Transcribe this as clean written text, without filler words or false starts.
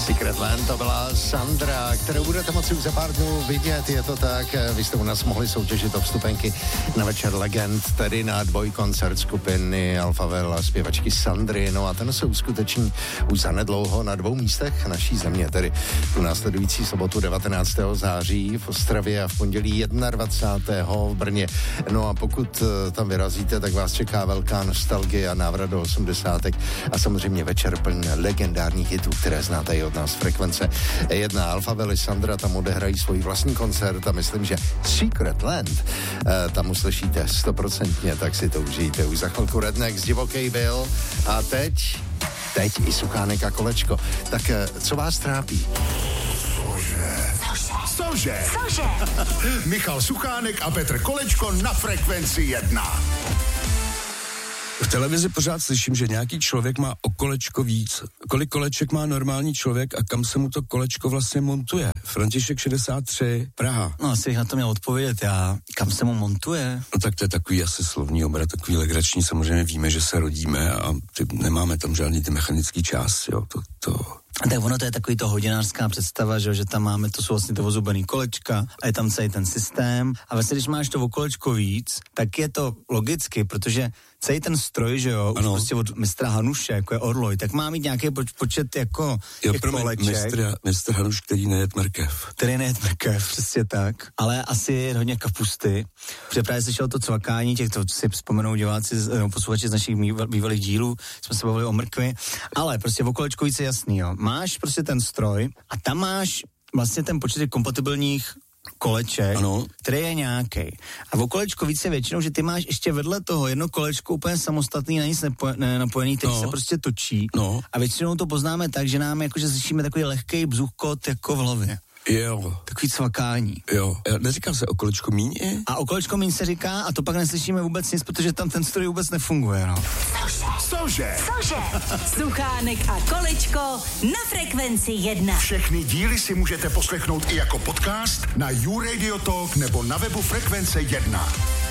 Secret Land, to byla Sandra, kterou budete moci už za pár dnů vidět, je to tak, vy jste u nás mohli soutěžit o vstupenky na večer legend, tedy na dvojkoncert skupiny Alphavel a zpěvačky Sandry, no a ten se uskuteční už zanedlouho na 2 místech naší země, tedy tu následující sobotu 19. září v Ostravě a v pondělí 21. v Brně. No a pokud tam vyrazíte, tak vás čeká velká nostalgie a návrat do 80. a samozřejmě večer plný legendárních hitů, které znáte i od nás Frekvence 1. Alphaveli Sandra tam odehrají svůj vlastní koncert a myslím, že Secret Land tam uslyšíte 100%, tak si to užijte. Už za chvilku Rednex, Divokej byl a teď i Suchánek a Kolečko. Tak co vás trápí? Cože? Michal Suchánek a Petr Kolečko na Frekvenci 1. V televizi pořád slyším, že nějaký člověk má o kolečko víc. Kolik koleček má normální člověk a kam se mu to kolečko vlastně montuje? František 63, Praha. No asi bych na to měl odpovědět já. Kam se mu montuje? No tak to je takový asi slovní obrat, takový legrační. Samozřejmě víme, že se rodíme a nemáme tam žádný ty mechanický část, jo. Tak ono to je takový to hodinářská představa, že tam máme, to jsou vlastně to ozubený kolečka a je tam celý ten systém a vlastně když máš to o kolečko víc, tak je to logicky, protože celý ten stroj, že jo, už prostě od mistra Hanuše, jako je Orloj, tak má mít nějaký počet jako koleček. Mistr Hanuš, který nejet mrkev. Přesně tak. Ale asi je hodně kapusty. Protože právě slyšel to cvakání, těch to si vzpomenou diváci, posluchači z našich bývalých dílů, jsme se bavili o mrkvi, ale prostě o kolečko víc je jasný, jo. Máš prostě ten stroj a tam máš vlastně ten počet kompatibilních koleček, který je nějaký. A o kolečko víc je většinou, že ty máš ještě vedle toho jedno kolečko úplně samostatný, na nic napojený, který se prostě točí. A většinou to poznáme tak, že nám jakože slyšíme takový lehkej bzuchkot jako v hlavě. Jo. Takový cvakání. Jo. Neříká se o kolečko míň? A o kolečko míň se říká a to pak neslyšíme vůbec nic, protože tam ten stroj vůbec nefunguje, no. Cože? Suchánek a Kolečko na Frekvenci 1. Všechny díly si můžete poslechnout i jako podcast na YouRadio Talk nebo na webu Frekvence 1.